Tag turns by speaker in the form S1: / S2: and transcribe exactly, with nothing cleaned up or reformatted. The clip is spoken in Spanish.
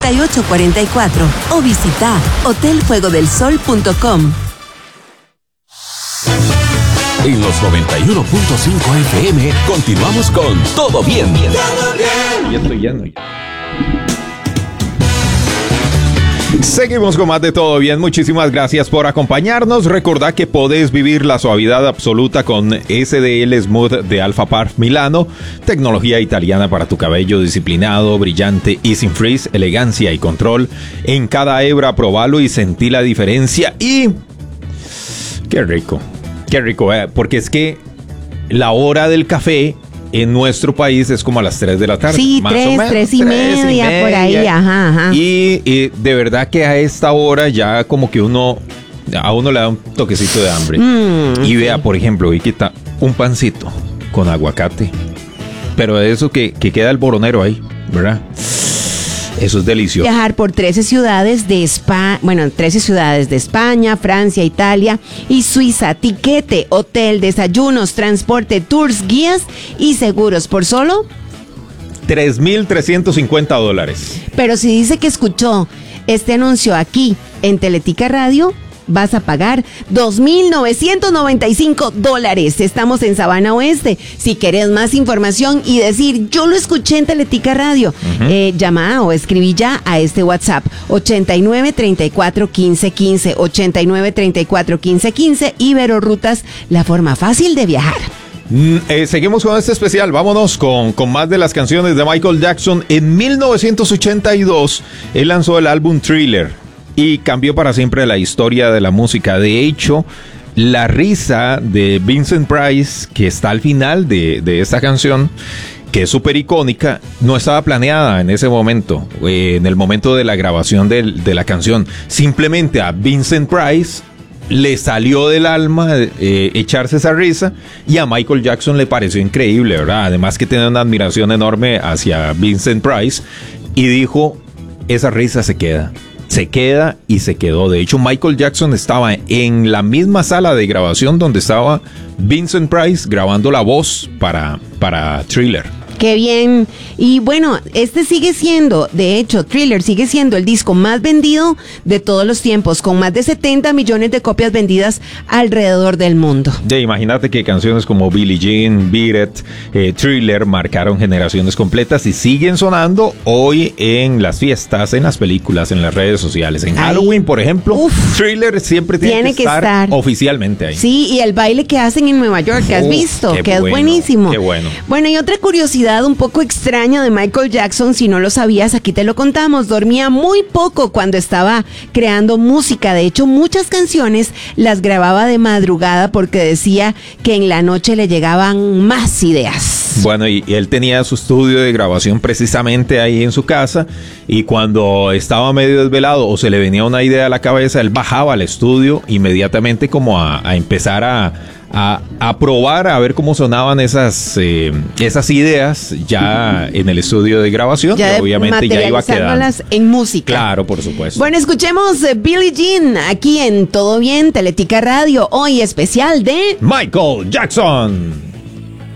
S1: y ocho cuarenta y cuatro o visita hotel fuego del sol punto com.
S2: En los noventa y uno punto cinco F M continuamos con Todo Bien. Todo Bien.
S3: Ya estoy lleno ya. Seguimos con más de Todo Bien. Muchísimas gracias por acompañarnos. Recordá que podés vivir la suavidad absoluta con S D L Smooth de Alpha Par Milano. Tecnología italiana para tu cabello disciplinado, brillante y sin frizz. Elegancia y control. En cada hebra probalo y sentí la diferencia. Y... qué rico. Qué rico, ¿eh? Porque es que la hora del café en nuestro país es como a las tres de la tarde.
S4: Sí,
S3: más
S4: tres,
S3: o menos,
S4: tres y media, y media por ahí, ajá, ajá.
S3: Y, y de verdad que a esta hora ya como que uno, a uno le da un toquecito de hambre. Mm, y vea, por ejemplo, y quita un pancito con aguacate. Pero de eso que, que queda el boronero ahí, ¿verdad? Eso es delicioso.
S4: Viajar por trece ciudades de España, bueno, trece ciudades de España, Francia, Italia y Suiza. Tiquete, hotel, desayunos, transporte, tours, guías y seguros por solo
S3: tres mil trescientos cincuenta dólares.
S4: Pero si dice que escuchó este anuncio aquí en Teletica Radio, vas a pagar dos mil novecientos noventa y cinco dólares. Estamos en Sabana Oeste. Si querés más información y decir, yo lo escuché en Teletica Radio, uh-huh. eh, llama o escribí ya a este WhatsApp ochenta y nueve, treinta y cuatro, quince, quince, ochenta y nueve, treinta y cuatro, quince, quince. Ibero Rutas, la forma fácil de viajar.
S3: Mm, eh, seguimos con este especial. Vámonos con, con más de las canciones de Michael Jackson. En mil novecientos ochenta y dos, él lanzó el álbum Thriller y cambió para siempre la historia de la música. De hecho, la risa de Vincent Price, que está al final de, de esta canción, que es súper icónica, no estaba planeada en ese momento, eh, en el momento de la grabación de, de la canción. Simplemente a Vincent Price le salió del alma eh, echarse esa risa, y a Michael Jackson le pareció increíble, ¿verdad? Además que tenía una admiración enorme hacia Vincent Price, y dijo, esa risa se queda. Se queda y se quedó. De hecho, Michael Jackson estaba en la misma sala de grabación donde estaba Vincent Price grabando la voz para, para Thriller.
S4: Qué bien. Y bueno, este sigue siendo, de hecho, Thriller sigue siendo el disco más vendido de todos los tiempos, con más de setenta millones de copias vendidas alrededor del mundo.
S3: De, imagínate que canciones como Billie Jean, Beat It, eh, Thriller marcaron generaciones completas y siguen sonando hoy en las fiestas, en las películas, en las redes sociales. En Ay, Halloween, por ejemplo, uf, Thriller siempre tiene, tiene que, que estar, estar oficialmente ahí.
S4: Sí, y el baile que hacen en Nueva York, que has uh, visto, que bueno, es buenísimo.
S3: Qué bueno.
S4: Bueno, y otra curiosidad un poco extraña de Michael Jackson, si no lo sabías, aquí te lo contamos. Dormía muy poco cuando estaba creando música. De hecho, muchas canciones las grababa de madrugada porque decía que en la noche le llegaban más ideas.
S3: Bueno, y, y él tenía su estudio de grabación precisamente ahí en su casa, y cuando estaba medio desvelado o se le venía una idea a la cabeza, él bajaba al estudio inmediatamente como a, a empezar a A, a probar, a ver cómo sonaban esas eh, esas ideas ya en el estudio de grabación,
S4: ya
S3: que obviamente ya iba quedando
S4: en música.
S3: Claro, por supuesto.
S4: Bueno, escuchemos eh, Billie Jean aquí en Todo Bien, Teletica Radio, hoy especial de
S3: Michael Jackson.